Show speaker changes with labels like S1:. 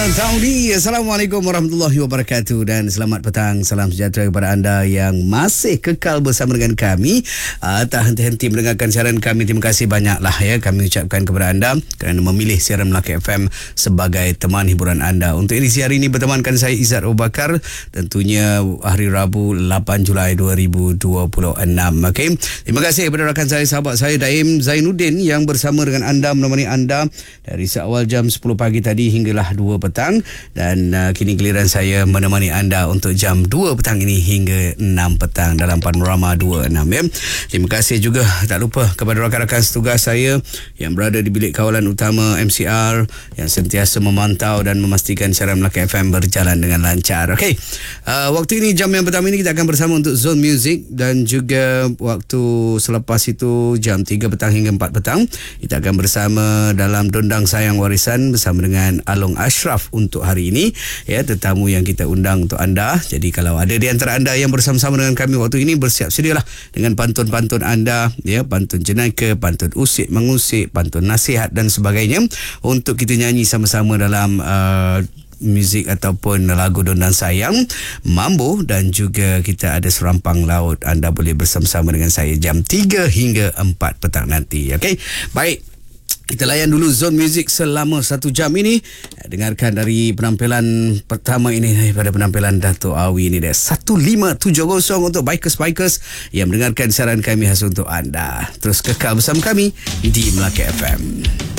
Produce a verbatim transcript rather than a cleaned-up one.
S1: Taudi. Assalamualaikum warahmatullahi wabarakatuh dan selamat petang. Salam sejahtera kepada anda yang masih kekal bersama dengan kami. Uh, tak henti-henti mendengarkan siaran kami. Terima kasih banyaklah ya kami ucapkan kepada anda kerana memilih siaran Melaka F M sebagai teman hiburan anda. Untuk edisi hari ini bertemankan saya Izzat Abu Bakar, tentunya hari Rabu lapan Julai dua ribu dua puluh enam. Okay. Terima kasih kepada rakan saya, sahabat saya Daim Zainuddin yang bersama dengan anda, menemani anda dari seawal jam sepuluh pagi tadi hinggalah dua petang, dan uh, kini giliran saya menemani anda untuk jam dua petang ini hingga enam petang dalam Panorama dua puluh enam ya. Terima kasih juga tak lupa kepada rakan-rakan setugas saya yang berada di bilik kawalan utama M C R yang sentiasa memantau dan memastikan siaran Melaka F M berjalan dengan lancar. Okey. Uh, waktu ini, jam yang pertama ini kita akan bersama untuk Zone Music, dan juga waktu selepas itu jam tiga petang hingga empat petang kita akan bersama dalam Dondang Sayang Warisan bersama dengan Along Ashraf untuk hari ini ya, tetamu yang kita undang untuk anda. Jadi kalau ada di antara anda yang bersama-sama dengan kami waktu ini, bersiap sedialah dengan pantun-pantun anda ya, pantun jenaka, pantun usik mengusik, pantun nasihat dan sebagainya, untuk kita nyanyi sama-sama dalam uh, muzik ataupun lagu Dondang Sayang, Mambo, dan juga kita ada Serampang Laut. Anda boleh bersama-sama dengan saya jam tiga hingga empat petang nanti. Okey, baik. Kita layan dulu Zone Music selama satu jam ini. Dengarkan dari penampilan pertama ini, daripada penampilan Dato' Awi ini dia. satu lima tujuh kosong untuk Bikers-Bikers yang mendengarkan siaran kami khas untuk anda. Terus kekal bersama kami di Melaka F M.